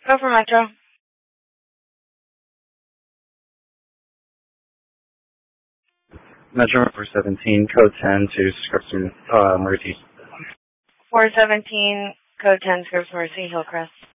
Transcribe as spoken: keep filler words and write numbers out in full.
Go for Metro. Metro four seventeen, code ten to Scripps uh, Mercy. four seventeen, code ten, Scripps Mercy, Hillcrest.